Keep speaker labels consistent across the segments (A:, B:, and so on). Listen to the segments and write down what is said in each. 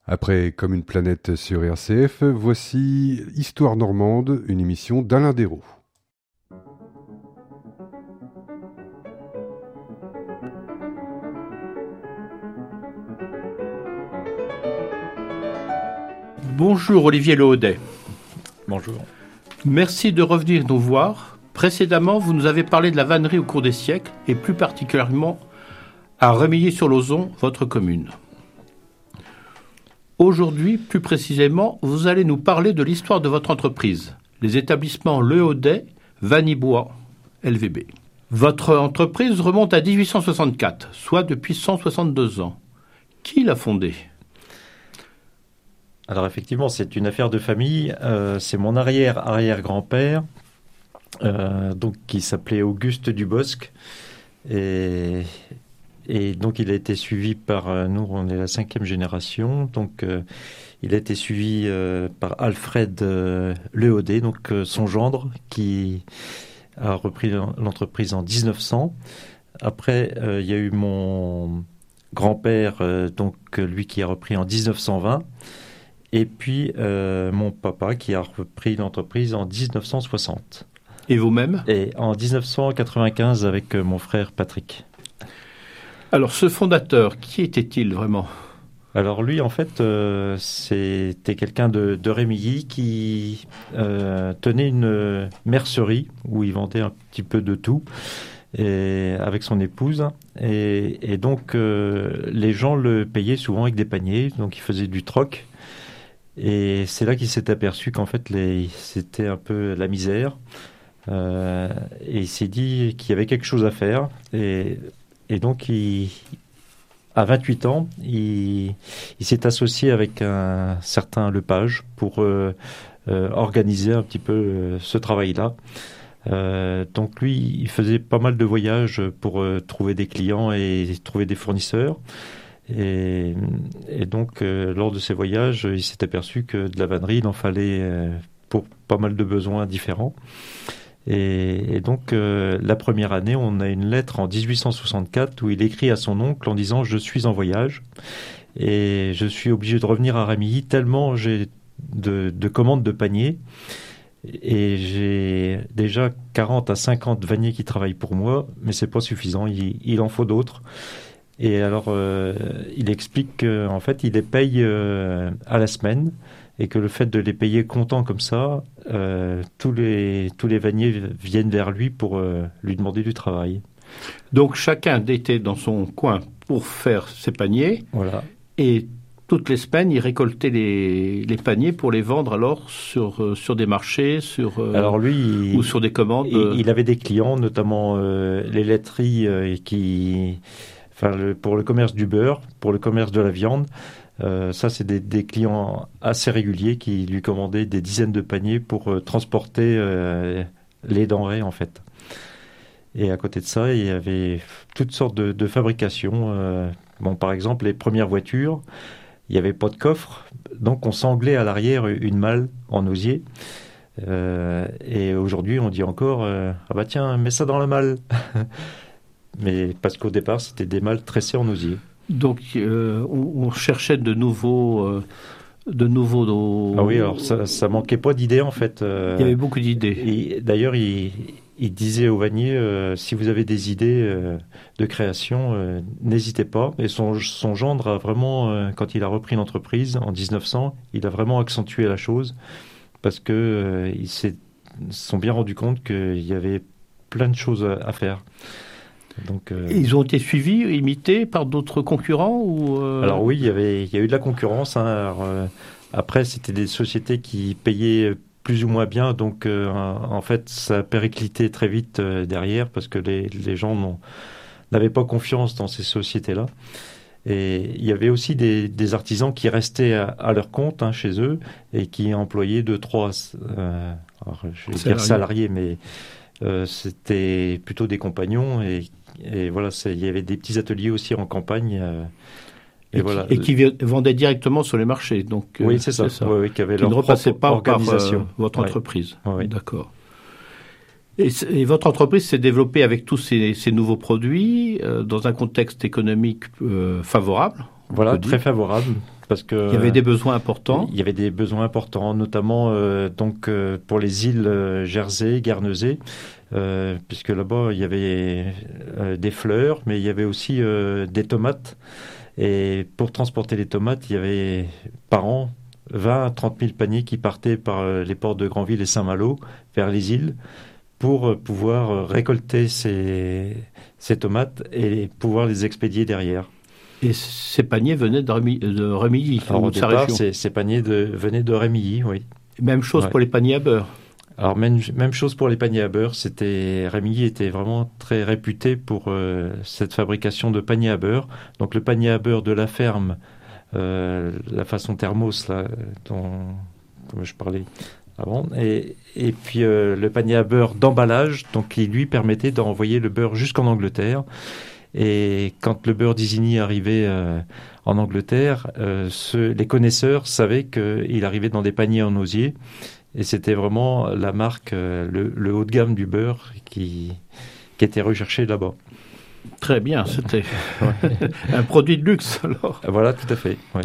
A: Après Comme une planète sur RCF, voici Histoire normande, une émission d'Alain Dérault.
B: Bonjour Olivier Lehaudet.
C: Bonjour.
B: Merci de revenir nous voir. Précédemment, vous nous avez parlé de la vannerie au cours des siècles et plus particulièrement à Remilly-sur-Lauzon, votre commune. Aujourd'hui, plus précisément, vous allez nous parler de l'histoire de votre entreprise, les établissements Lehaudet, Vannibois, LVB. Votre entreprise remonte à 1864, soit depuis 162 ans. Qui l'a fondée ?
C: Alors effectivement, c'est une affaire de famille. C'est mon arrière-arrière-grand-père, donc qui s'appelait Auguste Dubosc. Et donc il a été suivi par, nous on est la 5e génération, donc il a été suivi par Alfred Lehaudet, donc son gendre, qui a repris l'entreprise en 1900. Après, il y a eu mon grand-père, donc lui qui a repris en 1920. Et puis mon papa qui a repris l'entreprise en 1960.
B: Et vous-même ?
C: Et en 1995 avec mon frère Patrick.
B: Alors ce fondateur, qui était-il vraiment ?
C: Alors lui en fait c'était quelqu'un de Remilly qui tenait une mercerie où il vendait un petit peu de tout et, avec son épouse. Et donc les gens le payaient souvent avec des paniers, donc il faisait du troc. Et c'est là qu'il s'est aperçu qu'en fait, c'était un peu la misère. Et il s'est dit qu'il y avait quelque chose à faire. Et donc, à 28 ans, il s'est associé avec un certain Lepage pour organiser un petit peu ce travail-là. Donc lui, il faisait pas mal de voyages pour trouver des clients et trouver des fournisseurs. Et donc, lors de ces voyages, il s'est aperçu que de la vannerie, il en fallait pour pas mal de besoins différents. Et donc, la première année, on a une lettre en 1864 où il écrit à son oncle en disant « Je suis en voyage et je suis obligé de revenir à Remilly tellement j'ai de commandes de paniers. Et j'ai déjà 40 à 50 vanniers qui travaillent pour moi, mais c'est pas suffisant, il en faut d'autres. » Et alors, il explique qu'en fait, il les paye à la semaine et que le fait de les payer comptant comme ça, tous les vanniers viennent vers lui pour lui demander du travail.
B: Donc, chacun était dans son coin pour faire ses paniers. Voilà. Et toutes les semaines, il récoltait les paniers pour les vendre alors sur des marchés,
C: alors lui,
B: ou sur des commandes.
C: Il avait des clients, notamment les laiteries pour le commerce du beurre, pour le commerce de la viande. Ça, c'est des clients assez réguliers qui lui commandaient des dizaines de paniers pour transporter les denrées, en fait. Et à côté de ça, il y avait toutes sortes de fabrications. Par exemple, les premières voitures, il n'y avait pas de coffre, donc on sanglait à l'arrière une malle en osier. Et aujourd'hui, on dit encore ah bah tiens, mets ça dans la malle. Mais parce qu'au départ, c'était des malles tressées en osier.
B: Donc, on cherchait de nouveaux.
C: Ah oui, alors ça manquait pas d'idées en fait.
B: Il y avait beaucoup d'idées.
C: Et d'ailleurs, il disait aux vanniers si vous avez des idées de création, n'hésitez pas. Et son gendre a vraiment, quand il a repris l'entreprise en 1900, il a vraiment accentué la chose parce que ils se sont bien rendus compte qu'il y avait plein de choses à faire. Donc,
B: ils ont été suivis, imités par d'autres concurrents ou
C: Alors oui, il y a eu de la concurrence. Alors, après, c'était des sociétés qui payaient plus ou moins bien, donc en fait, ça a périclité très vite derrière parce que les gens n'avaient pas confiance dans ces sociétés-là. Et il y avait aussi des artisans qui restaient à leur compte chez eux et qui employaient 2-3 je vais dire salariés, mais c'était plutôt des compagnons et voilà, il y avait des petits ateliers aussi en campagne.
B: Et qui vendaient directement sur les marchés. Donc,
C: oui, c'est ça. Oui, qui avaient
B: qui
C: leur
B: ne repassaient pas
C: organisation.
B: Par votre entreprise.
C: Oui.
B: D'accord. Et votre entreprise s'est développée avec tous ces nouveaux produits dans un contexte économique favorable.
C: Voilà, très favorable. parce que
B: il y avait des besoins importants.
C: Il y avait des besoins importants, notamment pour les îles Jersey, Guernesey, puisque là-bas il y avait des fleurs, mais il y avait aussi des tomates. Et pour transporter les tomates, il y avait par an 20 à 30 000 paniers qui partaient par les ports de Granville et Saint-Malo vers les îles pour pouvoir récolter ces tomates et pouvoir les expédier derrière.
B: Et ces paniers venaient de Remilly,
C: Alors, au
B: de sa
C: départ,
B: région.
C: ces paniers venaient de Remilly, oui.
B: Même chose
C: Ouais.
B: pour les paniers à beurre.
C: Alors même chose pour les paniers à beurre. Remilly était vraiment très réputé pour cette fabrication de paniers à beurre. Donc le panier à beurre de la ferme, la façon thermos là, dont je parlais avant, et puis le panier à beurre d'emballage, donc qui lui permettait d'envoyer le beurre jusqu'en Angleterre. Et quand le beurre d'Isigny arrivait en Angleterre, les connaisseurs savaient qu'il arrivait dans des paniers en osier. Et c'était vraiment la marque, le haut de gamme du beurre qui était recherché là-bas.
B: Très bien, c'était un produit de luxe alors.
C: Voilà, tout à fait. Ouais.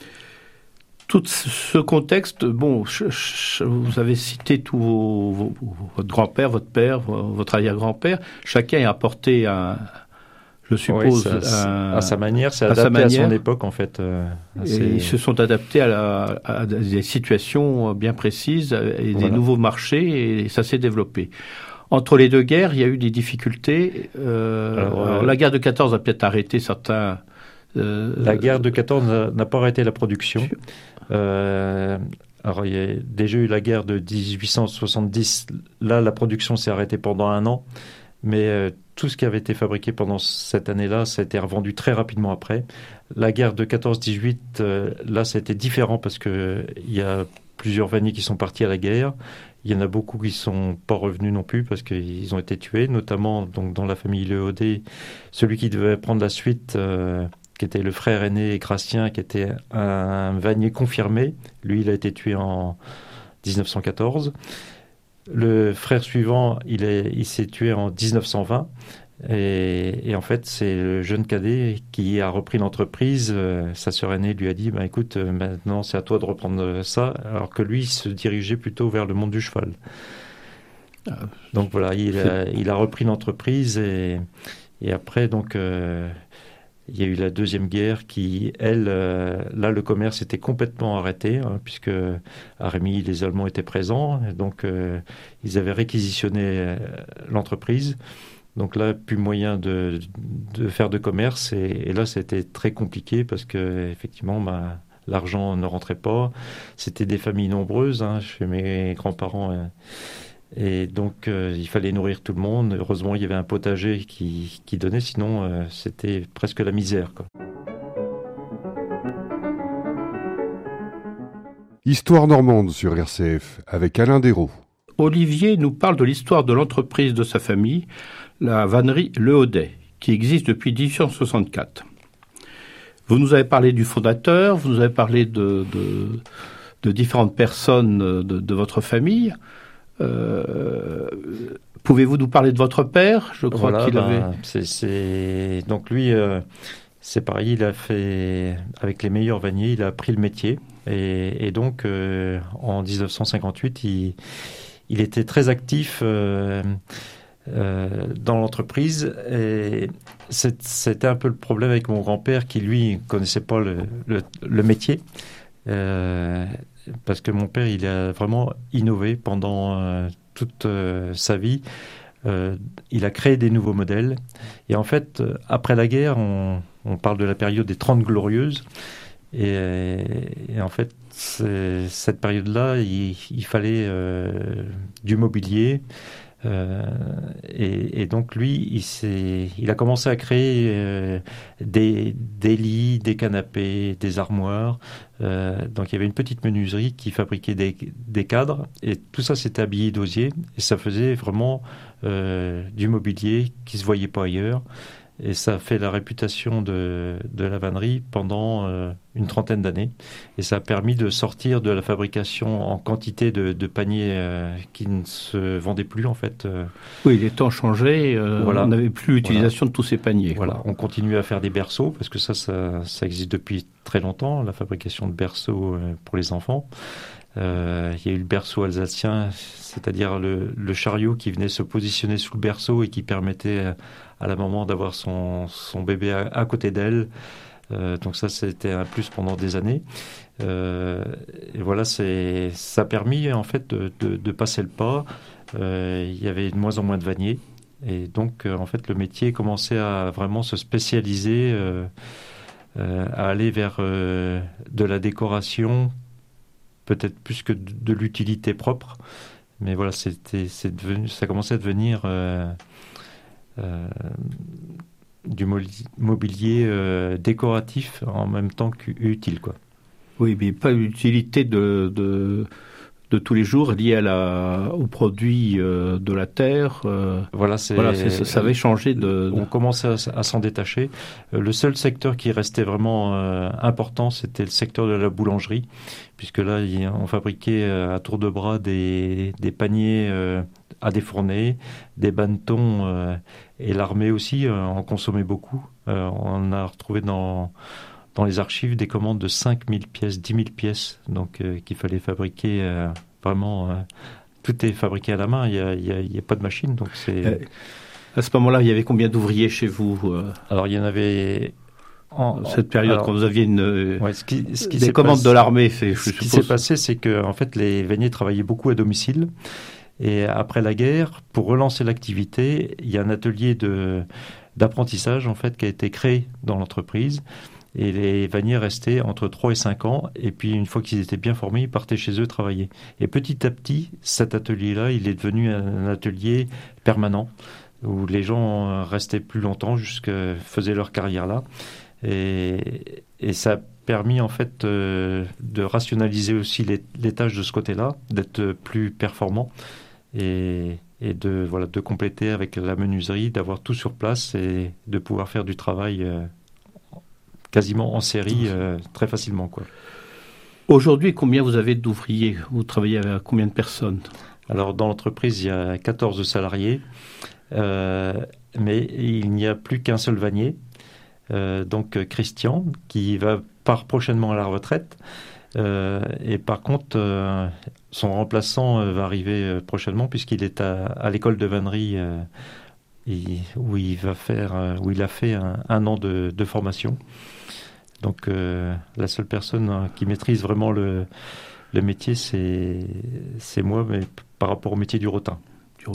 B: Tout ce contexte, bon, vous avez cité votre grand-père, votre père, votre arrière-grand-père. Chacun a apporté je suppose,
C: à sa manière, c'est adapté à son époque en fait.
B: Ils se sont adaptés à des situations bien précises et des nouveaux marchés, et ça s'est développé. Entre les deux guerres, il y a eu des difficultés. Alors, la guerre de 14 a peut-être arrêté certains.
C: La guerre de 14 n'a pas arrêté la production. Alors il y a déjà eu la guerre de 1870. Là, la production s'est arrêtée pendant un an, mais tout ce qui avait été fabriqué pendant cette année-là, ça a été revendu très rapidement après. La guerre de 14-18, là, ça a été différent parce qu'il y a plusieurs vanniers qui sont partis à la guerre. Il y en a beaucoup qui ne sont pas revenus non plus parce qu'ils ont été tués, notamment donc, dans la famille Leaudet, celui qui devait prendre la suite, qui était le frère aîné Gratien, qui était un vannier confirmé. Lui, il a été tué en 1914. Le frère suivant, il s'est tué en 1920. Et en fait, c'est le jeune cadet qui a repris l'entreprise. Sa sœur aînée lui a dit écoute, maintenant c'est à toi de reprendre ça, alors que lui il se dirigeait plutôt vers le monde du cheval. Donc voilà, il a repris l'entreprise et après, donc, il y a eu la Deuxième Guerre qui, elle, là, le commerce était complètement arrêté, puisque à Remilly, les Allemands étaient présents. Donc, ils avaient réquisitionné l'entreprise. Donc là, plus moyen de faire de commerce. Et là, c'était très compliqué parce que effectivement, l'argent ne rentrait pas. C'était des familles nombreuses, chez mes grands-parents. Et donc, il fallait nourrir tout le monde. Heureusement, il y avait un potager qui donnait, sinon, c'était presque la misère, quoi.
A: Histoire normande sur RCF, avec Alain Desraux.
B: Olivier nous parle de l'histoire de l'entreprise de sa famille, la vannerie Leaudet, qui existe depuis 1864. Vous nous avez parlé du fondateur, vous nous avez parlé de différentes personnes de votre famille. Pouvez-vous nous parler de votre père ? Je crois qu'il avait...
C: Donc lui, c'est pareil, il a fait, avec les meilleurs vanniers, il a appris le métier. Et donc, en 1958, il était très actif dans l'entreprise. Et c'était un peu le problème avec mon grand-père qui, lui, ne connaissait pas le métier. Parce que mon père, il a vraiment innové pendant toute sa vie. Il a créé des nouveaux modèles. Et en fait, après la guerre, on parle de la période des 30 Glorieuses. Et en fait, cette période-là, il fallait du mobilier. Et donc lui, il a commencé à créer des lits, des canapés, des armoires. Donc il y avait une petite menuiserie qui fabriquait des cadres, et tout ça c'était habillé d'osier, et ça faisait vraiment du mobilier qui se voyait pas ailleurs. Et ça a fait la réputation de la vannerie pendant une trentaine d'années. Et ça a permis de sortir de la fabrication en quantité de paniers qui ne se vendaient plus, en fait.
B: Oui, les temps changeaient.
C: Voilà.
B: On n'avait plus l'utilisation de tous ces paniers.
C: Voilà, on continue à faire des berceaux, parce que ça existe depuis très longtemps, la fabrication de berceaux pour les enfants. Il y a eu le berceau alsacien, c'est-à-dire le chariot qui venait se positionner sous le berceau et qui permettait à la maman d'avoir son bébé à côté d'elle. Donc ça, c'était un plus pendant des années. Et voilà, ça a permis en fait de passer le pas. Il y avait de moins en moins de vanniers. Et donc, en fait, le métier commençait à vraiment se spécialiser, à aller vers de la décoration, peut-être plus que de l'utilité propre. Mais voilà, ça commençait à devenir du mobilier décoratif en même temps qu'utile, quoi.
B: Oui, mais pas l'utilité de tous les jours liée aux produits de la terre.
C: Voilà, ça
B: avait changé
C: On commençait à s'en détacher. Le seul secteur qui restait vraiment important, c'était le secteur de la boulangerie, puisque là, on fabriquait à tour de bras des paniers à défourner, des bannetons, et l'armée aussi en consommait beaucoup. On a retrouvé dans les archives des commandes de 5000 pièces, 10 000 pièces, donc qu'il fallait fabriquer vraiment. Tout est fabriqué à la main, il y a pas de machine, donc c'est.
B: À ce moment-là, il y avait combien d'ouvriers chez vous
C: Alors il y en avait.
B: Cette période, quand vous aviez des commandes de l'armée,
C: ce qui s'est passé, c'est que en fait les vanniers travaillaient beaucoup à domicile. Et après la guerre, pour relancer l'activité, il y a un atelier d'apprentissage en fait qui a été créé dans l'entreprise. Et les vanniers restaient entre 3 et 5 ans. Et puis, une fois qu'ils étaient bien formés, ils partaient chez eux travailler. Et petit à petit, cet atelier-là, il est devenu un atelier permanent où les gens restaient plus longtemps, faisaient leur carrière là. Et ça a permis, en fait, de rationaliser aussi les tâches de ce côté-là, d'être plus performant et de compléter avec la menuiserie, d'avoir tout sur place et de pouvoir faire du travail quasiment en série très facilement, quoi.
B: Aujourd'hui, combien vous avez d'ouvriers? Vous travaillez avec combien de personnes?
C: Alors, dans l'entreprise, il y a 14 salariés, mais il n'y a plus qu'un seul vannier, donc Christian, qui part prochainement à la retraite. Et par contre, son remplaçant va arriver prochainement, puisqu'il est à l'école de vannerie où il a fait un an de formation. Donc la seule personne qui maîtrise vraiment le métier, c'est moi, mais par rapport au métier du rotin.
B: Ouais.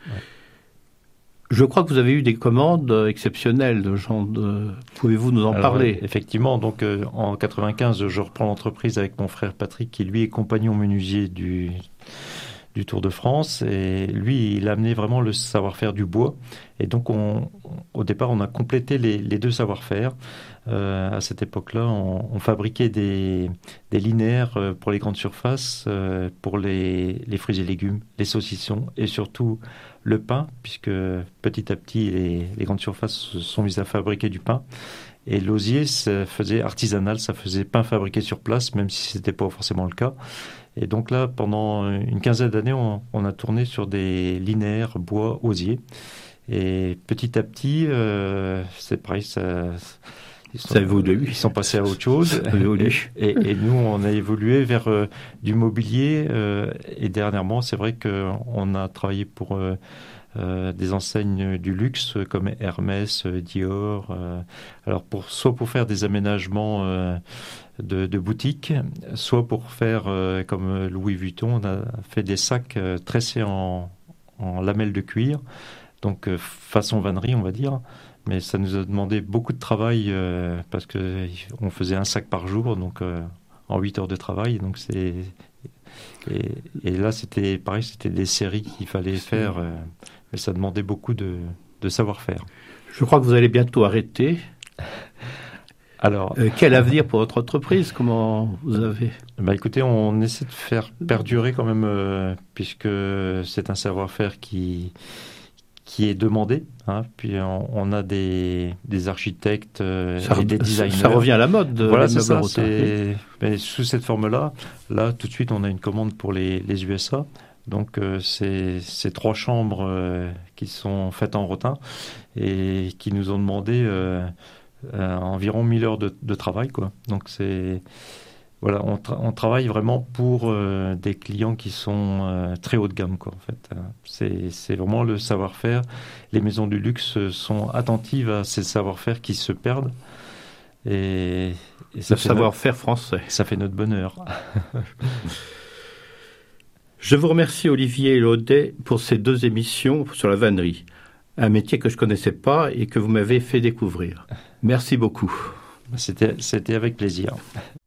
B: Je crois que vous avez eu des commandes exceptionnelles. Pouvez-vous nous en parler?
C: Effectivement, donc en 95, je reprends l'entreprise avec mon frère Patrick, qui lui est compagnon menuisier du Tour de France, et lui, il a amené vraiment le savoir-faire du bois. Et donc, au départ, on a complété les deux savoir-faire. À cette époque-là, on fabriquait des linéaires pour les grandes surfaces, pour les fruits et légumes, les saucissons et surtout le pain, puisque petit à petit, les grandes surfaces se sont mises à fabriquer du pain. Et l'osier, ça faisait artisanal, ça faisait pain fabriqué sur place, même si ce n'était pas forcément le cas. Et donc là, pendant une quinzaine d'années, on a tourné sur des linéaires bois osier. Et petit à petit, c'est pareil, ils sont passés à autre chose. et nous, on a évolué vers du mobilier. Et dernièrement, c'est vrai qu'on a travaillé pour des enseignes du luxe comme Hermès, Dior. Alors soit pour faire des aménagements de boutiques, soit pour faire comme Louis Vuitton, on a fait des sacs tressés en lamelles de cuir, donc façon vannerie, on va dire. Mais ça nous a demandé beaucoup de travail parce qu'on faisait un sac par jour, donc en 8 heures de travail. Donc et là, c'était pareil, c'était des séries qu'il fallait faire, mais ça demandait beaucoup de savoir-faire.
B: Je crois que vous allez bientôt arrêter. Alors, quel avenir pour votre entreprise? Comment vous avez?
C: Écoutez, on essaie de faire perdurer quand même, puisque c'est un savoir-faire qui qui est demandé. Puis on a des architectes et des designers.
B: Ça revient à la mode.
C: Voilà, c'est ça. Mais sous cette forme-là, là, tout de suite, on a une commande pour les USA. Donc, c'est 3 chambres qui sont faites en rotin et qui nous ont demandé environ 1000 heures de travail, quoi. Donc, voilà, on travaille vraiment pour des clients qui sont très haut de gamme, quoi, en fait. C'est vraiment le savoir-faire. Les maisons du luxe sont attentives à ces savoir-faire qui se perdent. Et
B: ça le savoir-faire français.
C: Ça fait notre bonheur.
B: Je vous remercie, Olivier Laudet, pour ces 2 émissions sur la vannerie. Un métier que je ne connaissais pas et que vous m'avez fait découvrir. Merci beaucoup.
C: C'était avec plaisir.